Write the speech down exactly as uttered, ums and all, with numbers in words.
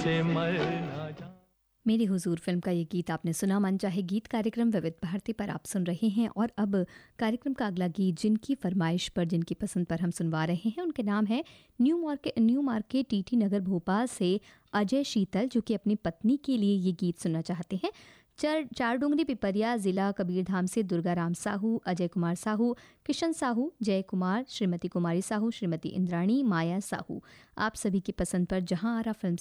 से मर ना जा। मेरी हुजूर फिल्म का ये गीत आपने सुना। मन चाहे गीत कार्यक्रम विविध भारती पर आप सुन रहे हैं और अब कार्यक्रम का अगला गीत जिनकी फरमाइश पर, जिनकी पसंद पर हम सुनवा रहे हैं, उनके नाम है new market new market TT Nagar Bhopal से अजय शीतल, जो कि अपनी पत्नी के लिए ये गीत सुनना चाहते हैं। चार चारडोंगरी पिपरिया जिला कबीरधाम से दुर्गाराम साहू, अजय कुमार साहू, किशन साहू, जय कुमार, श्रीमती कुमारी साहू, श्रीमती इंद्राणी, माया साहू, आप सभी की पसंद पर जहां आरा फिल्म